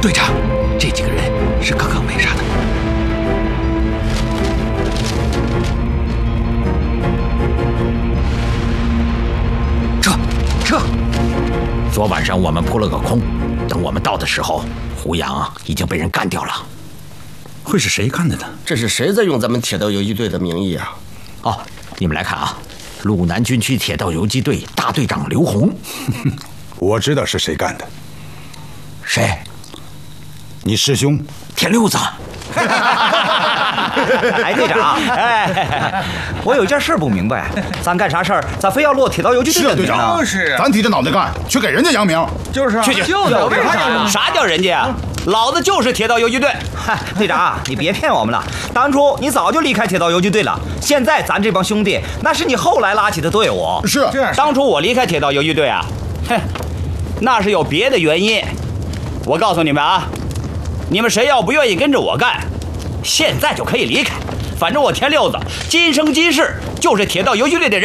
队长，这几个人是刚刚被杀的。撤！ 昨晚上我们扑了个空，等我们到的时候，胡杨已经被人干掉了。 会是谁干的呢？ 这是谁在用咱们铁道游击队的名义啊？ 哦，你们来看啊，路南军区铁道游击队大队长刘洪。 我知道是谁干的。 谁？ 你师兄铁六子。 哎，队长，哎，我有一件事不明白，咱干啥事儿，咋非要落铁道游击队的名呢？ 就是咱提着脑袋干，去给人家扬名。 就是啊， 去， 为啥呀？ 啥叫人家啊？老子就是铁道游击队。 嗨，队长，你别骗我们了，当初你早就离开铁道游击队了，现在咱这帮兄弟那是你后来拉起的队伍。 是， 当初我离开铁道游击队啊，哼，那是有别的原因。我告诉你们啊，你们谁要不愿意跟着我干，现在就可以离开。反正我田六子今生今世就是铁道游击队的人。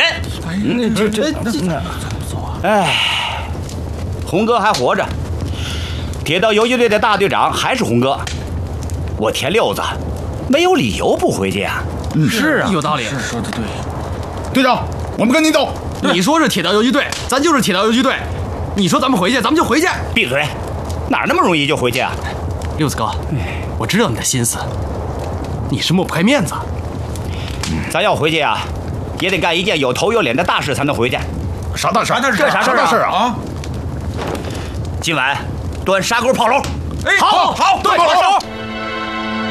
哎，红哥还活着，铁道游击队的大队长还是红哥，我田六子没有理由不回去啊。 是啊，有道理，是说的对。 队长，我们跟你走。 你说是铁道游击队，咱就是铁道游击队。你说咱们回去，咱们就回去。 闭嘴，哪那么容易就回去啊？ 六子哥，我知道你的心思，你是抹不开面子。 咱要回去啊，也得干一件有头有脸的大事才能回去。 啥大事？ 这啥事儿啊？ 今晚端砂锅炮楼。 好，对，炮楼。